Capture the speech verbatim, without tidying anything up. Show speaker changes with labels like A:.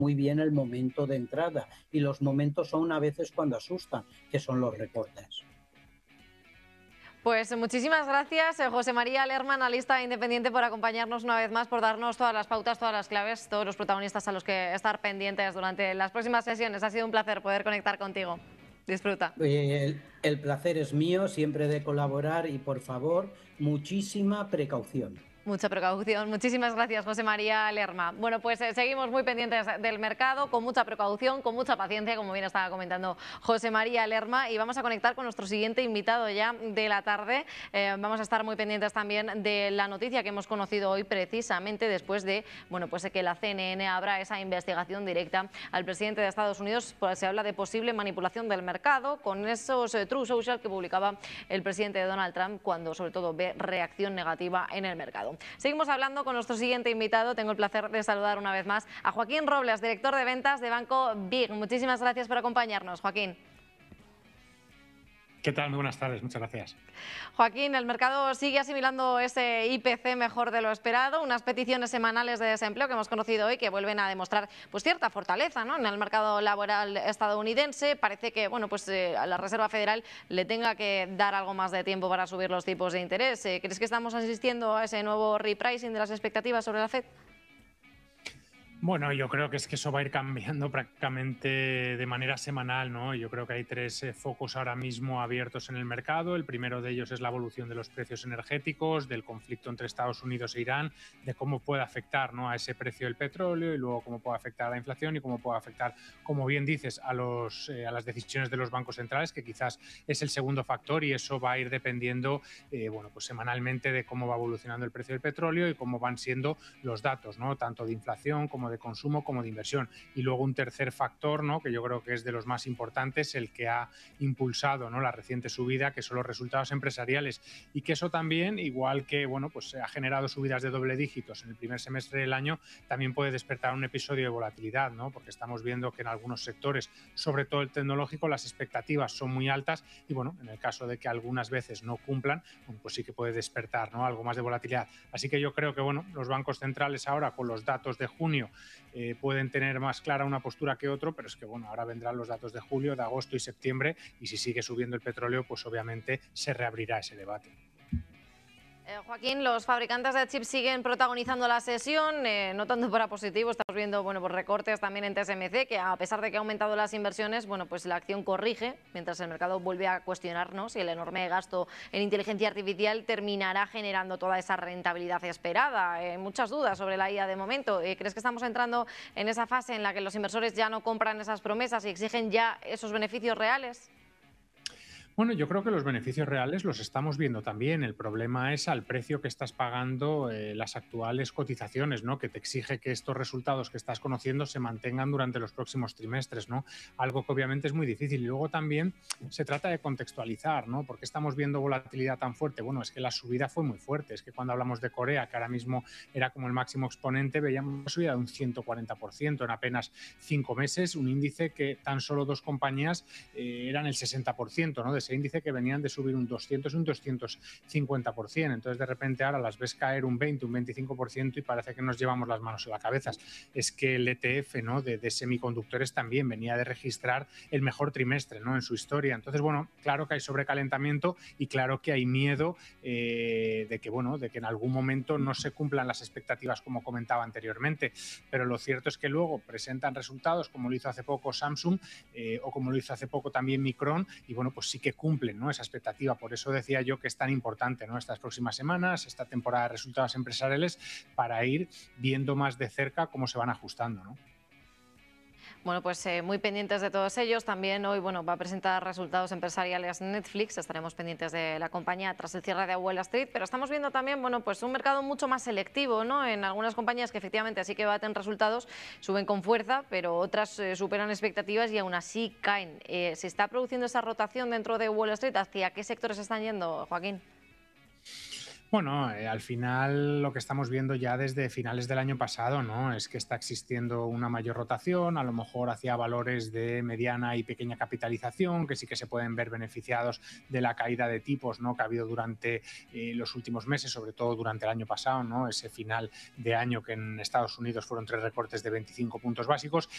A: muy bien el momento de entrada y los momentos son a veces cuando asustan, que son los recortes.
B: Pues muchísimas gracias, eh, José María Lerma, analista independiente, por acompañarnos una vez más, por darnos todas las pautas, todas las claves, todos los protagonistas a los que estar pendientes durante las próximas sesiones. Ha sido un placer poder conectar contigo. Disfruta.
A: Eh, el, el placer es mío, siempre de colaborar y por favor, muchísima precaución.
B: Mucha precaución. Muchísimas gracias, José María Lerma. Bueno, pues eh, seguimos muy pendientes del mercado, con mucha precaución, con mucha paciencia, como bien estaba comentando José María Lerma, y vamos a conectar con nuestro siguiente invitado ya de la tarde. Eh, vamos a estar muy pendientes también de la noticia que hemos conocido hoy, precisamente después de, bueno, pues de que la C N N abra esa investigación directa al presidente de Estados Unidos. Pues se habla de posible manipulación del mercado con esos eh, True Social que publicaba el presidente de Donald Trump cuando sobre todo ve reacción negativa en el mercado. Seguimos hablando con nuestro siguiente invitado. Tengo el placer de saludar una vez más a Joaquín Robles, director de ventas de Banco Big. Muchísimas gracias por acompañarnos, Joaquín.
C: ¿Qué tal? Muy buenas tardes, muchas gracias.
B: Joaquín, el mercado sigue asimilando ese I P C mejor de lo esperado, unas peticiones semanales de desempleo que hemos conocido hoy que vuelven a demostrar pues cierta fortaleza, ¿no?, en el mercado laboral estadounidense. Parece que bueno, pues, eh, a la Reserva Federal le tenga que dar algo más de tiempo para subir los tipos de interés. Eh, ¿Crees que estamos asistiendo a ese nuevo repricing de las expectativas sobre la Fed?
C: Bueno, yo creo que es que eso va a ir cambiando prácticamente de manera semanal, ¿no? Yo creo que hay tres eh, focos ahora mismo abiertos en el mercado. El primero de ellos es la evolución de los precios energéticos, del conflicto entre Estados Unidos e Irán, de cómo puede afectar, ¿no?, a ese precio del petróleo, y luego cómo puede afectar a la inflación y cómo puede afectar, como bien dices, a, los, eh, a las decisiones de los bancos centrales, que quizás es el segundo factor, y eso va a ir dependiendo eh, bueno, pues semanalmente de cómo va evolucionando el precio del petróleo y cómo van siendo los datos, ¿no?, tanto de inflación como de consumo como de inversión. Y luego un tercer factor, ¿no?, que yo creo que es de los más importantes, el que ha impulsado, ¿no?, la reciente subida, que son los resultados empresariales, y que eso también, igual que bueno, pues ha generado subidas de doble dígitos en el primer semestre del año, también puede despertar un episodio de volatilidad, ¿no?, porque estamos viendo que en algunos sectores, sobre todo el tecnológico, las expectativas son muy altas, y bueno, en el caso de que algunas veces no cumplan, pues sí que puede despertar, ¿no?, algo más de volatilidad. Así que yo creo que bueno, los bancos centrales ahora, con los datos de junio, Eh, pueden tener más clara una postura que otro, pero es que bueno, ahora vendrán los datos de julio, de agosto y septiembre, y si sigue subiendo el petróleo, pues obviamente se reabrirá ese debate.
B: Eh, Joaquín, los fabricantes de chips siguen protagonizando la sesión, eh, no tanto para positivo. Estamos viendo bueno, pues recortes también en T S M C, que a pesar de que ha aumentado las inversiones, bueno, pues la acción corrige, mientras el mercado vuelve a cuestionarnos si el enorme gasto en inteligencia artificial terminará generando toda esa rentabilidad esperada. Eh, muchas dudas sobre la I A de momento. Eh, ¿Crees que estamos entrando en esa fase en la que los inversores ya no compran esas promesas y exigen ya esos beneficios reales?
C: Bueno, yo creo que los beneficios reales los estamos viendo también. El problema es al precio que estás pagando eh, las actuales cotizaciones, ¿no?, que te exige que estos resultados que estás conociendo se mantengan durante los próximos trimestres, ¿no? Algo que obviamente es muy difícil. Y luego también se trata de contextualizar, ¿no? ¿Por qué estamos viendo volatilidad tan fuerte? Bueno, es que la subida fue muy fuerte. Es que cuando hablamos de Corea, que ahora mismo era como el máximo exponente, veíamos una subida de un ciento cuarenta por ciento en apenas cinco meses, un índice que tan solo dos compañías eh, eran el sesenta por ciento, ¿no?, de ese índice, que venían de subir un doscientos y un doscientos cincuenta por ciento. Entonces, de repente ahora las ves caer un veinte, un veinticinco por ciento y parece que nos llevamos las manos en la cabeza. Es que el E T F, ¿no?, de, de semiconductores también venía de registrar el mejor trimestre, ¿no?, en su historia. Entonces, bueno, claro que hay sobrecalentamiento y claro que hay miedo eh, de que, bueno, de que en algún momento no se cumplan las expectativas, como comentaba anteriormente. Pero lo cierto es que luego presentan resultados, como lo hizo hace poco Samsung eh, o como lo hizo hace poco también Micron, y bueno, pues sí que cumplen, ¿no?, esa expectativa. Por eso decía yo que es tan importante, ¿no?, estas próximas semanas, esta temporada de resultados empresariales, para ir viendo más de cerca cómo se van ajustando, ¿no?
B: Bueno, pues eh, muy pendientes de todos ellos. También hoy bueno, va a presentar resultados empresariales Netflix. Estaremos pendientes de la compañía tras el cierre de Wall Street. Pero estamos viendo también bueno, pues un mercado mucho más selectivo, ¿no?, en algunas compañías que efectivamente sí que baten resultados, suben con fuerza, pero otras eh, superan expectativas y aún así caen. Eh, ¿Se está produciendo esa rotación dentro de Wall Street? ¿Hacia qué sectores están yendo, Joaquín?
C: Bueno, eh, al final lo que estamos viendo ya desde finales del año pasado, ¿no?, es que está existiendo una mayor rotación, a lo mejor hacia valores de mediana y pequeña capitalización, que sí que se pueden ver beneficiados de la caída de tipos, ¿no?, que ha habido durante eh, los últimos meses, sobre todo durante el año pasado, ¿no?, ese final de año que en Estados Unidos fueron tres recortes de veinticinco puntos básicos.